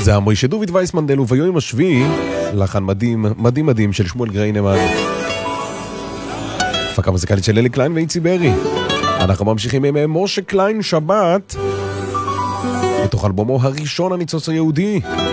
זה המוישה דוד וייסמנדל וביום השביעי, לחן מדהים, מדהים מדהים של שמואל גריינמן. הפקה מוזיקלית של אלי קליין ואיצי ברי. אנחנו ממשיכים עם משה קליין שבת, בתוך אלבומו הראשון הניצוץ היהודי.